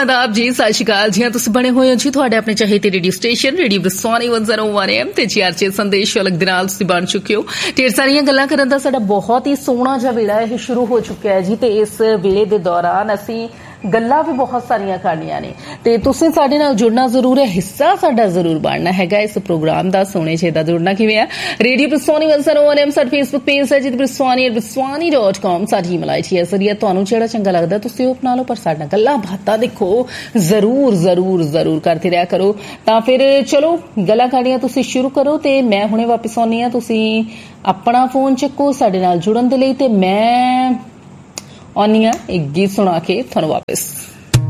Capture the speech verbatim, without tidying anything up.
आदाब जी, सत श्री अकाल जी। तुसीं बने होए हो जी तुहाडे अपने चाहते radio station radio विस्वानी one zero one M ते जीआरजे संदेश अलग दे नाल तुसीं बन चुके हो। ढेर सारियां गल्लां करन दा साडा बहुत ही सोहना जिहा वेला ये शुरू हो चुका है जी ते इस वेले दे दौरान असीं गल्लां भी बहुत सारियां करनियां ने ते तुसीं साडे नाल जुड़ना जरूर है, हिस्सा साडा जरूर बनना हैगा इस प्रोग्राम दा। सोहणे जेदा जुड़ना किवें है? Radio विस्वानी one zero one M साडा फेसबुक पेज है जिते विस्वानी विस्वानी dot com sari email I D है। जरिए तुहानूं जेहड़ा चंगा लगदा तुसीं ओह अपना लो, पर साडा गल्लां बातां देखो जरूर जरूर जरूर करते रहा करो। तां फिर चलो गल्लां करनियां तुसीं शुरू करो ते मैं हुणे वापस आउंदी हां। तुसीं अपना फोन चुको साडे नाल जुड़न दे लई ते मैं आउंदी हां एक गीत सुणा के तुहानूं वापस।